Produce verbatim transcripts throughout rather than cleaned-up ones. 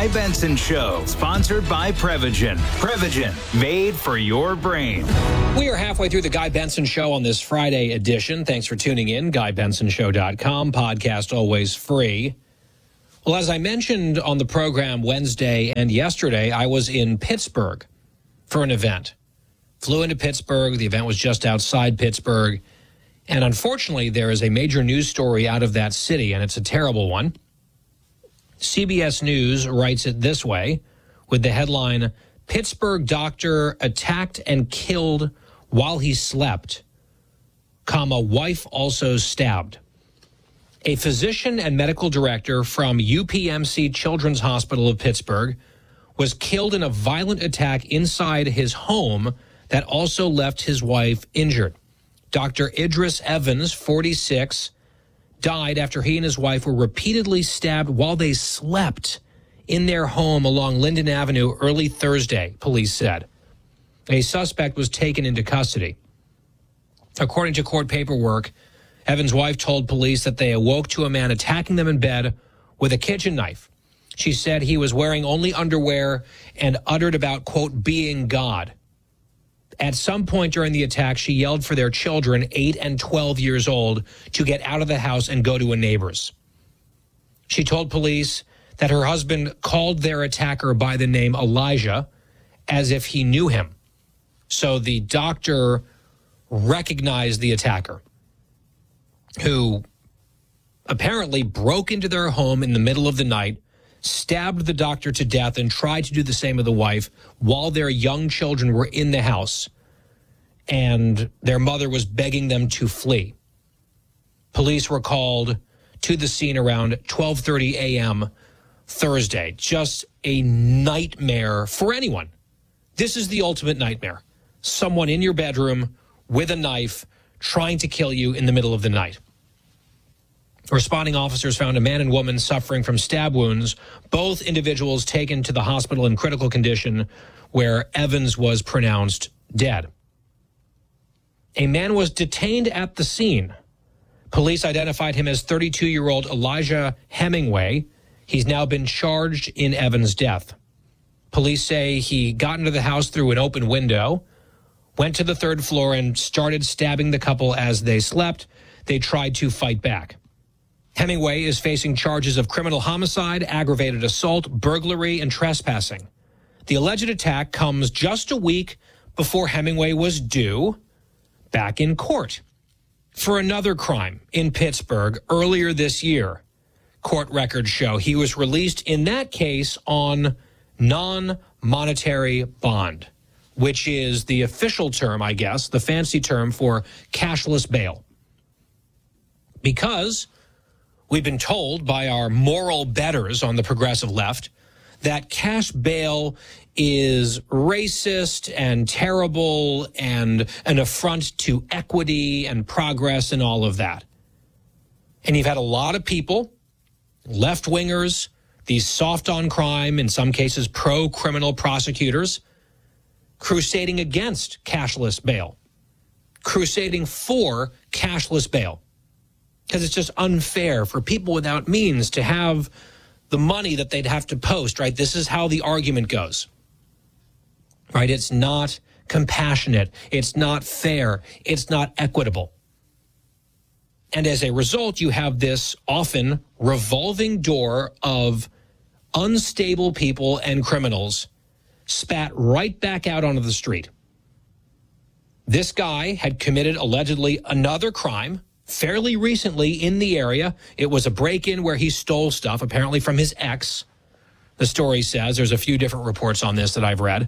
Guy Benson Show, sponsored by Prevagen. Prevagen, made for your brain. We are halfway through the Guy Benson Show on this Friday edition. Thanks for tuning in. guy benson show dot com. Podcast always free. Well, as I mentioned on the program Wednesday and yesterday, I was in Pittsburgh for an event. Flew into Pittsburgh. The event was just outside Pittsburgh. And unfortunately, there is a major news story out of that city, and it's a terrible one. C B S News writes it this way with the headline, Pittsburgh doctor attacked and killed while he slept, comma, wife also stabbed. A physician and medical director from U P M C Children's Hospital of Pittsburgh was killed in a violent attack inside his home that also left his wife injured. Doctor Idris Evans, forty-six, died after he and his wife were repeatedly stabbed while they slept in their home along Linden Avenue early Thursday, police said. A suspect was taken into custody. According to court paperwork, Evans' wife told police that they awoke to a man attacking them in bed with a kitchen knife. She said he was wearing only underwear and uttered about, quote, being God. At some point during the attack, she yelled for their children, eight and twelve years old, to get out of the house and go to a neighbor's. She told police that her husband called their attacker by the name Elijah as if he knew him. So the doctor recognized the attacker, who apparently broke into their home in the middle of the night, stabbed the doctor to death, and tried to do the same with the wife while their young children were in the house and their mother was begging them to flee. Police were called to the scene around twelve thirty a.m. Thursday. Just a nightmare for anyone. This is the ultimate nightmare. Someone in your bedroom with a knife trying to kill you in the middle of the night. Responding officers found a man and woman suffering from stab wounds, both individuals taken to the hospital in critical condition, where Evans was pronounced dead. A man was detained at the scene. Police identified him as thirty-two-year-old Elijah Hemingway. He's now been charged in Evans' death. Police say he got into the house through an open window, went to the third floor, and started stabbing the couple as they slept. They tried to fight back. Hemingway is facing charges of criminal homicide, aggravated assault, burglary, and trespassing. The alleged attack comes just a week before Hemingway was due back in court for another crime in Pittsburgh earlier this year. Court records show he was released in that case on non-monetary bond, which is the official term, I guess, the fancy term for cashless bail. Because we've been told by our moral betters on the progressive left that cash bail is racist and terrible and an affront to equity and progress and all of that. And you've had a lot of people, left-wingers, these soft on crime, in some cases pro-criminal prosecutors, crusading against cashless bail, crusading for cashless bail. Because it's just unfair for people without means to have the money that they'd have to post, right? This is how the argument goes, right? It's not compassionate. It's not fair. It's not equitable. And as a result, you have this often revolving door of unstable people and criminals spat right back out onto the street. This guy had committed allegedly another crime fairly recently in the area. It was a break-in where he stole stuff, apparently from his ex. The story says there's a few different reports on this that I've read.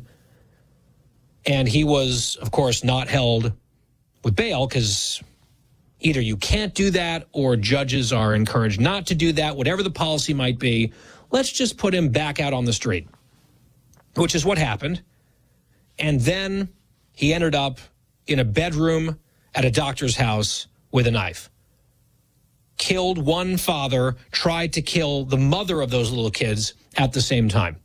And he was, of course, not held with bail because either you can't do that or judges are encouraged not to do that, whatever the policy might be. Let's just put him back out on the street, which is what happened. And then he ended up in a bedroom at a doctor's house with a knife. Killed one father, tried to kill the mother of those little kids at the same time.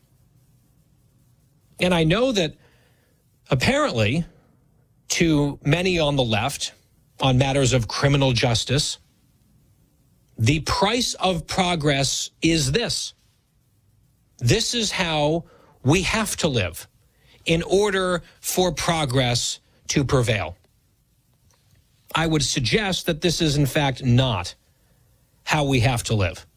And I know that apparently to many on the left on matters of criminal justice, the price of progress is this. This is how we have to live in order for progress to prevail. I would suggest that this is, in fact, not how we have to live.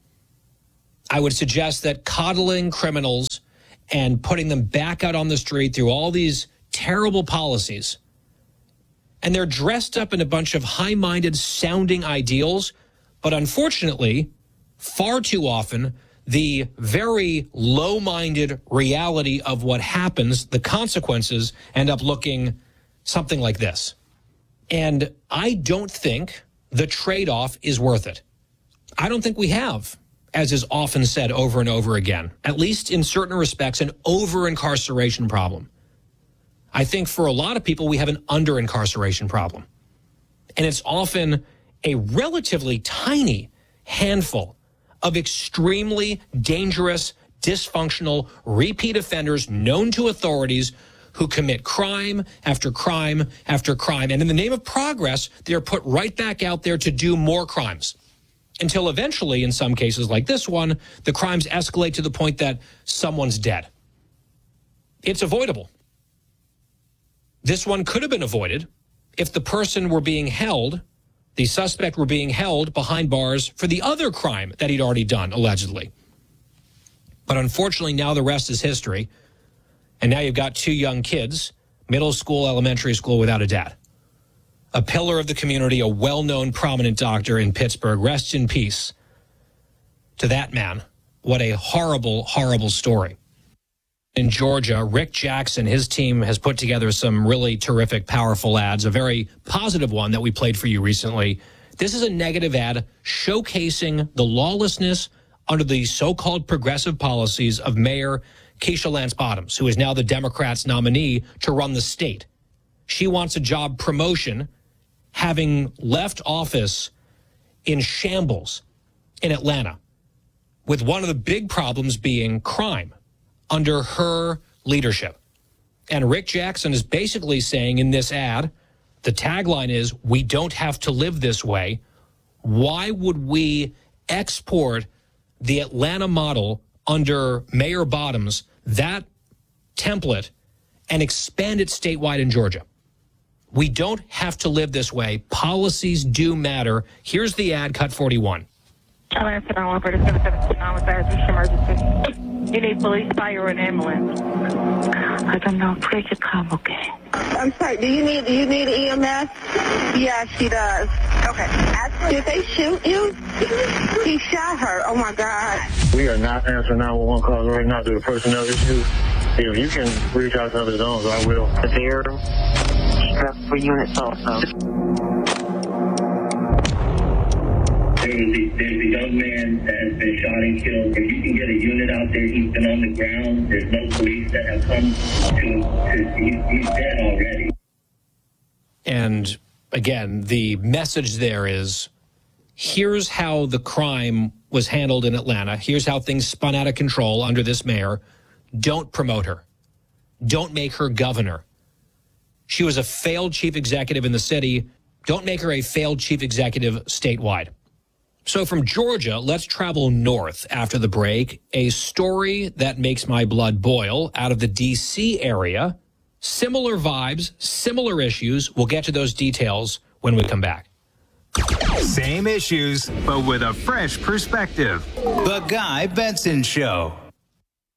I would suggest that coddling criminals and putting them back out on the street through all these terrible policies, and they're dressed up in a bunch of high-minded sounding ideals, but unfortunately, far too often, the very low-minded reality of what happens, the consequences, end up looking something like this. And I don't think the trade-off is worth it. I don't think we have, as is often said over and over again, at least in certain respects, an over-incarceration problem. I think for a lot of people, we have an under-incarceration problem. And it's often a relatively tiny handful of extremely dangerous, dysfunctional, repeat offenders known to authorities who commit crime after crime after crime. And in the name of progress, they're put right back out there to do more crimes. Until eventually, in some cases like this one, the crimes escalate to the point that someone's dead. It's avoidable. This one could have been avoided if the person were being held, the suspect were being held behind bars for the other crime that he'd already done, allegedly. But unfortunately, now the rest is history. And now you've got two young kids, middle school, elementary school, without a dad. A pillar of the community, a well-known prominent doctor in Pittsburgh. Rest in peace to that man. What a horrible, horrible story. In Georgia, Rick Jackson, his team has put together some really terrific, powerful ads, a very positive one that we played for you recently. This is a negative ad showcasing the lawlessness under the so-called progressive policies of Mayor Keisha Lance Bottoms, who is now the Democrats' nominee to run the state. She wants a job promotion, having left office in shambles in Atlanta, with one of the big problems being crime under her leadership. And Rick Jackson is basically saying in this ad, the tagline is, "We don't have to live this way." Why would we export the Atlanta model under Mayor Bottoms, that template, and expand it statewide in Georgia? We don't have to live this way. Policies do matter. Here's the ad, cut forty-one. Atlanta nine one four seven seven two nine with emergency. You need police, fire, or an ambulance? I don't know. Pray to come, okay? I'm sorry. Do you need do you need E M S? Yeah, she does. Okay. Actually, did they shoot you? He shot her. Oh my God. We are not answering nine one one calls right now due to personnel issues. If you can reach out to other zones, I will. There, for units also. There's a, there's a young man that has been shot and killed. If you can get a unit out there, he's been on the ground. There's no police that have come to, to he's, he's dead already. And again, the message there is, here's how the crime was handled in Atlanta. Here's how things spun out of control under this mayor. Don't promote her. Don't make her governor. She was a failed chief executive in the city. Don't make her a failed chief executive statewide. So from Georgia, let's travel north after the break. A story that makes my blood boil out of the D C area. Similar vibes, similar issues. We'll get to those details when we come back. Same issues, but with a fresh perspective. The Guy Benson Show.